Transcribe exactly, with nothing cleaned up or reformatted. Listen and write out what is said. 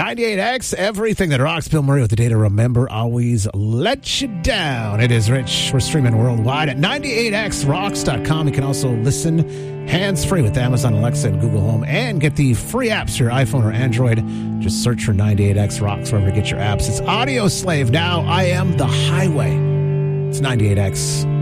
ninety-eight X, everything that rocks. Bill Murray with the day to remember, always let you down. It is Rich. We're streaming worldwide at ninety-eight x rocks dot com. You can also listen hands-free with Amazon Alexa and Google Home and get the free apps for your iPhone or Android. Just search for ninety-eight X Rocks wherever you get your apps. It's Audio Slave. Now I am the highway. It's ninety-eight X.